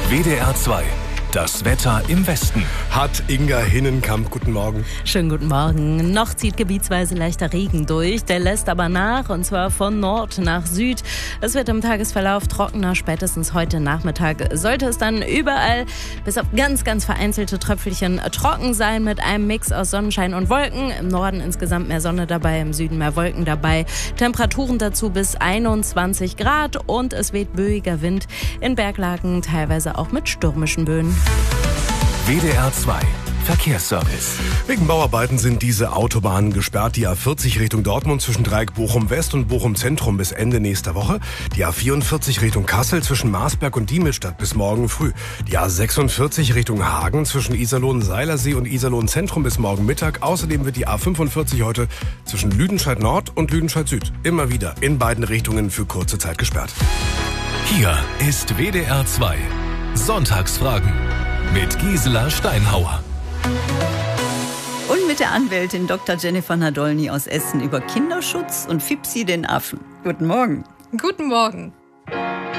WDR 2. Das Wetter im Westen. Hat Inga Hinnenkamp. Guten Morgen. Schönen guten Morgen. Noch zieht gebietsweise leichter Regen durch. Der lässt aber nach, und zwar von Nord nach Süd. Es wird im Tagesverlauf trockener. Spätestens heute Nachmittag sollte es dann überall bis auf ganz, ganz vereinzelte Tröpfelchen trocken sein mit einem Mix aus Sonnenschein und Wolken. Im Norden insgesamt mehr Sonne dabei, im Süden mehr Wolken dabei. Temperaturen dazu bis 21 Grad und es weht böiger Wind. In Berglagen teilweise auch mit stürmischen Böen. WDR 2 Verkehrsservice. Wegen Bauarbeiten sind diese Autobahnen gesperrt. Die A40 Richtung Dortmund zwischen Dreieck Bochum West und Bochum Zentrum bis Ende nächster Woche. Die A44 Richtung Kassel zwischen Marsberg und Diemelstadt bis morgen früh. Die A46 Richtung Hagen zwischen Iserlohn-Seilersee und Iserlohn-Zentrum bis morgen Mittag. Außerdem wird die A45 heute zwischen Lüdenscheid Nord und Lüdenscheid Süd immer wieder in beiden Richtungen für kurze Zeit gesperrt. Hier ist WDR 2 Sonntagsfragen mit Gisela Steinhauer. Und mit der Anwältin Dr. Jennifer Nadolny aus Essen über Kinderschutz und Fipsi den Affen. Guten Morgen. Guten Morgen.